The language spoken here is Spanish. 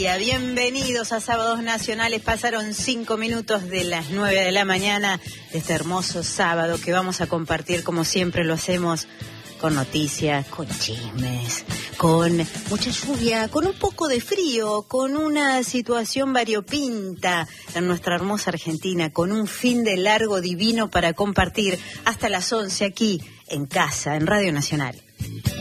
día. Bienvenidos a Sábados Nacionales. Pasaron 5 minutos de las 9 de la mañana de este hermoso sábado que vamos a compartir como siempre lo hacemos, con noticias, con chismes, con mucha lluvia, con un poco de frío, con una situación variopinta en nuestra hermosa Argentina, con un fin de largo divino para compartir hasta las 11 aquí en casa, en Radio Nacional.